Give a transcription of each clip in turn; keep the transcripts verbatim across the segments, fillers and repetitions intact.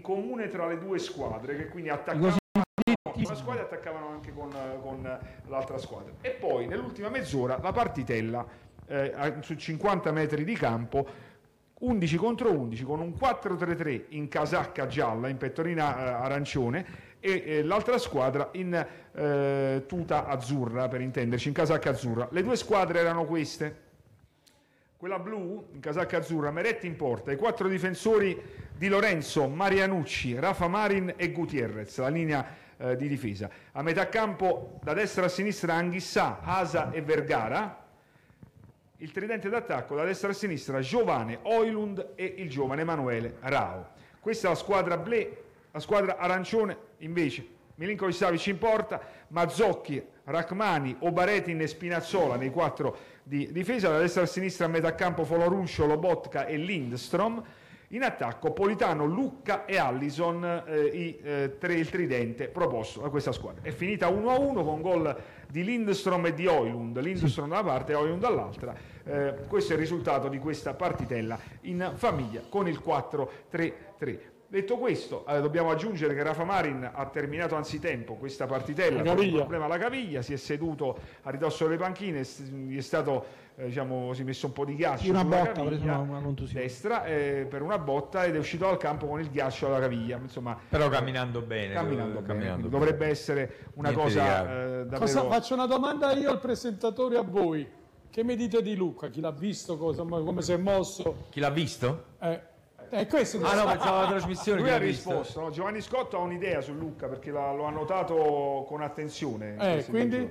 comune tra le due squadre, che quindi attaccavano una squadra e attaccavano anche con, con l'altra squadra. E poi nell'ultima mezz'ora la partitella eh, su cinquanta metri di campo, undici contro undici, con un quattro tre tre in casacca gialla, in pettorina eh, arancione, e eh, l'altra squadra in eh, tuta azzurra, per intenderci, in casacca azzurra. Le due squadre erano queste: quella blu in casacca azzurra, Meretti in porta, i quattro difensori Di Lorenzo, Marianucci, Rafa Marin e Gutierrez, la linea eh, di difesa. A metà campo, da destra a sinistra, Anghissà, Asa e Vergara. Il tridente d'attacco, da destra a sinistra, Giovane, Oilund e il giovane Emanuele Rao. Questa è la squadra ble. La squadra arancione invece, Milinkovic Savic in porta, Mazzocchi, Rachmani, Obaretin e Spinazzola nei quattro di difesa, da destra a sinistra a metà campo Foloruscio, Lobotka e Lindstrom. In attacco Politano, Lucca e Allison, eh, i, eh, tre, il tridente proposto da questa squadra. È finita uno a uno con gol di Lindstrom e di Oilund, Lindstrom da una parte e Oilund dall'altra. Eh, questo è il risultato di questa partitella in famiglia con il quattro tre tre. Detto questo, eh, dobbiamo aggiungere che Rafa Marin ha terminato anzitempo questa partitella con un problema alla caviglia, si è seduto a ridosso delle panchine, gli è stato eh, diciamo, si è messo un po' di ghiaccio una sulla botta, caviglia una, una destra eh, per una botta, ed è uscito dal campo con il ghiaccio alla caviglia. Insomma, però camminando bene, camminando camminando bene. bene. Dovrebbe essere una Niente cosa eh, davvero... Cosa, faccio una domanda io al presentatore, a voi. Che mi dite di Lucca? Chi l'ha visto? Cosa, come si è mosso? Chi l'ha visto? Eh. Eh, questo ah no, pensavo alla trasmissione. Lui ha risposto, no? Giovanni Scotto ha un'idea su Lucca perché l'ha, lo ha notato con attenzione. Eh, quindi?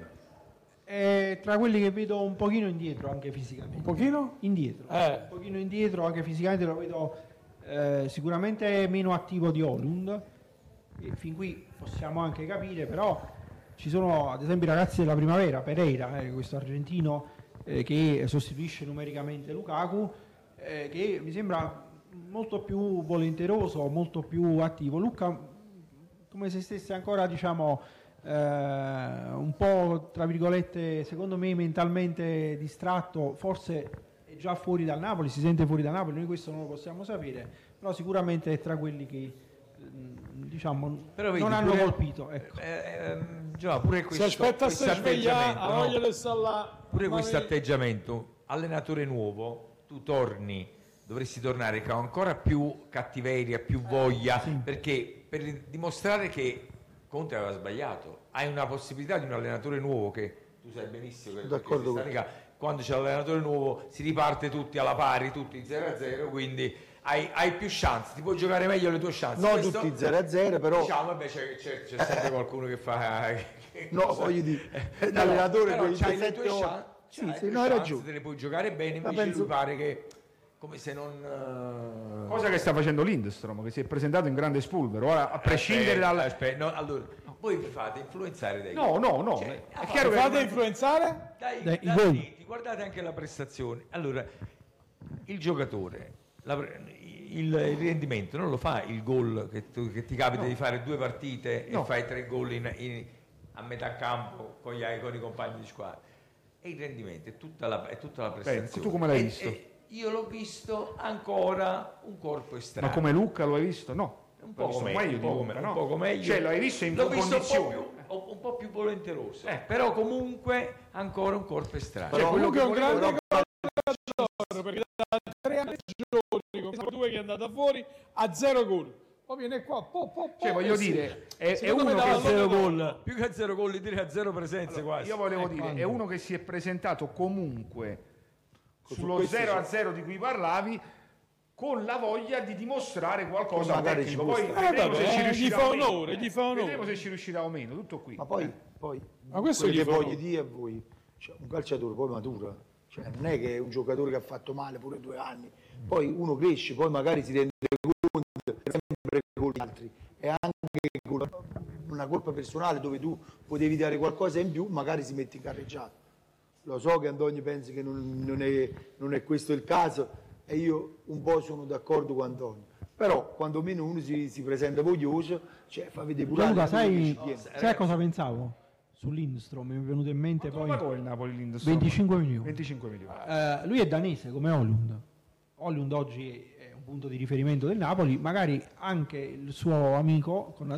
È tra quelli che vedo un pochino indietro anche fisicamente. Un pochino? Indietro. Eh. Un pochino indietro anche fisicamente, lo vedo eh, sicuramente meno attivo di Oilund. E fin qui possiamo anche capire, però ci sono ad esempio i ragazzi della Primavera, Pereira, eh, questo argentino eh, che sostituisce numericamente Lukaku, eh, che mi sembra molto più volenteroso, molto più attivo. Lucca come se stesse ancora, diciamo, eh, un po', tra virgolette, secondo me mentalmente distratto, forse è già fuori dal Napoli, si sente fuori da Napoli, noi questo non lo possiamo sapere, però sicuramente è tra quelli che diciamo però vedi, non hanno pure, colpito, ecco. eh, eh, già, pure questo, si aspetta a si sveglia, a voglia no? di stare là, pure questo atteggiamento, allenatore nuovo, tu torni, dovresti tornare con ancora più cattiveria, più voglia, sì. Perché per dimostrare che Conte aveva sbagliato, hai una possibilità di un allenatore nuovo, che tu sai benissimo che d'accordo, quando c'è l'allenatore nuovo si riparte tutti alla pari, tutti zero a zero, quindi hai, hai più chance, ti puoi giocare meglio le tue chance. No, questo, tutti zero a zero, però diciamo, vabbè, c'è, c'è, c'è sempre qualcuno che fa che no, cosa, voglio dire, eh, l'allenatore però, però c'hai le tue ore... chance, sì, c'hai sì, le no, hai chance, ragione, te le puoi giocare bene, invece penso... lui pare che come se non uh... cosa che sta facendo Lindstrom, che si è presentato in grande spolvero, ora a prescindere aspetta, dal aspetta, no, allora voi vi fate influenzare dai no no no cioè, è chiaro che fate influenzare dai, dai, dai dai, guardate anche la prestazione. Allora il giocatore la, il, il rendimento non lo fa il gol che, tu, che ti capita no. di fare due partite no. e fai tre gol in, in, a metà campo con, gli, con i compagni di squadra, e il rendimento è tutta la, è tutta la prestazione. Beh, tu come l'hai e, visto? E io l'ho visto ancora un corpo estraneo. Ma come Lucca lo hai visto? No, un po' meglio, meglio, un po' Lucca, come, no? un poco meglio. Cioè l'hai visto in l'ho condizioni visto un po' più, un po' più volenteroso, eh. però comunque ancora un corpo estraneo. Però quello comunque che è un grande volevo... giocatore, perché da tre anni giorni con due che è andata fuori a zero gol. Poi viene qua, po, po, po, cioè voglio sì. dire, è, è uno me che dà zero gol, più che a zero gol, dire a zero presenze allora, quasi. io volevo eh, dire, quando? è uno che si è presentato comunque sullo questo zero a zero di cui parlavi, con la voglia di dimostrare qualcosa al magari tecnico. ci Poi può vedremo stare. se ci Eh, riuscirà gli fa o meno. onore, gli fa onore. Vedremo se ci riuscirà o meno, tutto qui. ma poi, eh. poi ma questo quello gli che fa voglio onore. dire a voi, cioè, un calciatore poi matura, cioè, non è che è un giocatore che ha fatto male pure due anni, poi uno cresce, poi magari si rende conto sempre con gli altri, è anche una colpa personale dove tu potevi dare qualcosa in più, magari si mette in carreggiata. Lo so che Antonio pensa che non, non, è, non è questo il caso, e io un po' sono d'accordo con Antonio, però quando meno uno si, si presenta voglioso, cioè fa vedere pure Luca, sai, no, sai cosa pensavo? Su Lindstrom mi è venuto in mente. Ma poi pagò il Napoli Lindstrom? venticinque milioni. venticinque milioni. Uh, lui è danese come Oilund. Højlund oggi è un punto di riferimento del Napoli, magari anche il suo amico con